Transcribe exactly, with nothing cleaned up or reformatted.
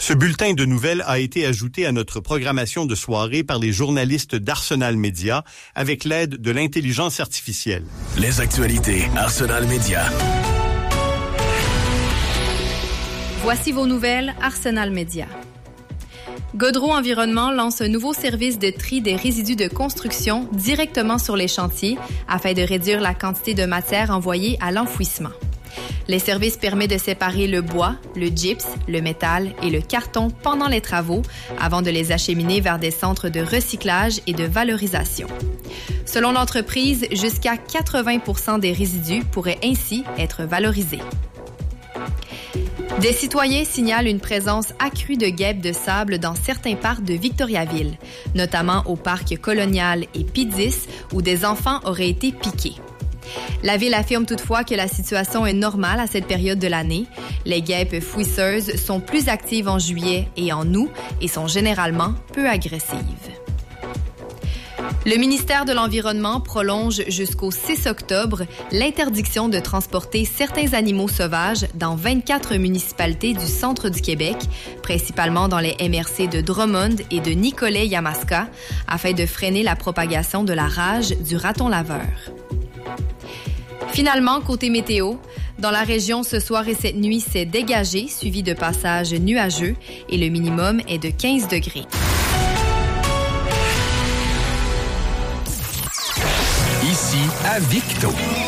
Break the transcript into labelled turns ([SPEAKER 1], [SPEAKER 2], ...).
[SPEAKER 1] Ce bulletin de nouvelles a été ajouté à notre programmation de soirée par les journalistes d'Arsenal Média avec l'aide de l'intelligence artificielle.
[SPEAKER 2] Les actualités Arsenal Média.
[SPEAKER 3] Voici vos nouvelles Arsenal Média. Godreau Environnement lance un nouveau service de tri des résidus de construction directement sur les chantiers afin de réduire la quantité de matière envoyée à l'enfouissement. Les services permettent de séparer le bois, le gypse, le métal et le carton pendant les travaux avant de les acheminer vers des centres de recyclage et de valorisation. Selon l'entreprise, jusqu'à quatre-vingts pour cent des résidus pourraient ainsi être valorisés. Des citoyens signalent une présence accrue de guêpes de sable dans certains parcs de Victoriaville, notamment au parc colonial et Pizdis, où des enfants auraient été piqués. La ville affirme toutefois que la situation est normale à cette période de l'année. Les guêpes fouisseuses sont plus actives en juillet et en août et sont généralement peu agressives. Le ministère de l'Environnement prolonge jusqu'au six octobre l'interdiction de transporter certains animaux sauvages dans vingt-quatre municipalités du centre du Québec, principalement dans les M R C de Drummond et de Nicolet-Yamaska, afin de freiner la propagation de la rage du raton laveur. Finalement, côté météo, dans la région ce soir et cette nuit, c'est dégagé, suivi de passages nuageux et le minimum est de quinze degrés.
[SPEAKER 2] Ici, à Victo.